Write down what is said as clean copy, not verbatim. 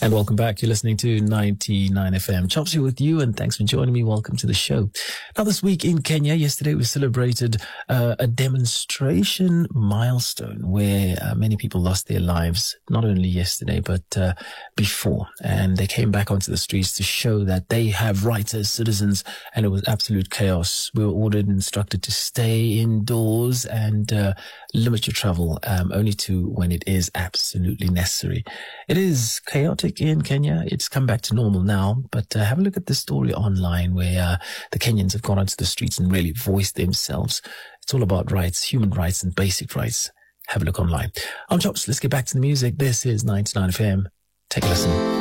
And welcome back. You're listening to 99 FM. Chops here with you, and thanks for joining me. Welcome to the show. Now, this week in Kenya, yesterday we celebrated a demonstration milestone where many people lost their lives, not only yesterday, but before. And they came back onto the streets to show that they have rights as citizens, and it was absolute chaos. We were ordered and instructed to stay indoors and limit your travel only to when it is absolutely necessary. It is chaotic in Kenya. It's come back to normal now, but have a look at the story online where the Kenyans have gone onto the streets and really voiced themselves. It's all about rights, human rights and basic rights. Have a look online. I'm Chops. Let's get back to the music. This is 99 FM. Take a listen.